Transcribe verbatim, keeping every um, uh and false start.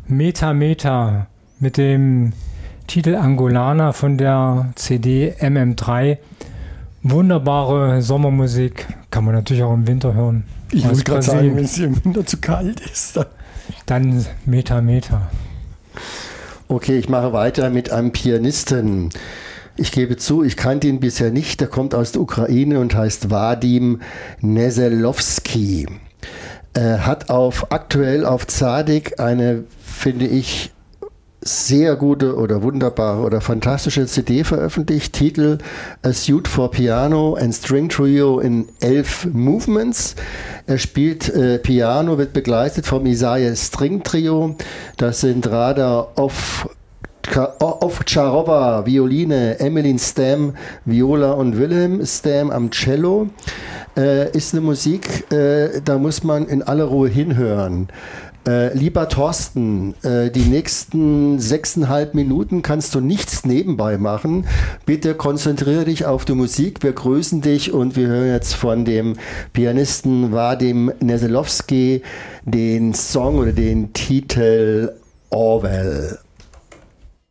Meta Meta mit dem Titel Angolana von der C D M M drei. Wunderbare Sommermusik, kann man natürlich auch im Winter hören. Ich muss gerade sagen, wenn es im Winter zu kalt ist. Dann, dann Meta Meta. Okay, ich mache weiter mit einem Pianisten. Ich gebe zu, ich kannte ihn bisher nicht. Der kommt aus der Ukraine und heißt Wadim Neselowski. Er hat auf, aktuell auf Tzadik eine, finde ich, sehr gute oder wunderbare oder fantastische C D veröffentlicht. Titel A Suite for Piano and String Trio in elf Movements. Er spielt äh, Piano, wird begleitet vom Isaiah String Trio. Das sind Rada Off Ovtcharova, Violine, Emmeline Stam, Viola und Wilhelm Stam am Cello. Äh, ist eine Musik, äh, da muss man in aller Ruhe hinhören. Äh, lieber Thorsten, äh, die nächsten sechseinhalb Minuten kannst du nichts nebenbei machen. Bitte konzentriere dich auf die Musik. Wir grüßen dich und wir hören jetzt von dem Pianisten Wadim Neselowski den Song oder den Titel Orwell.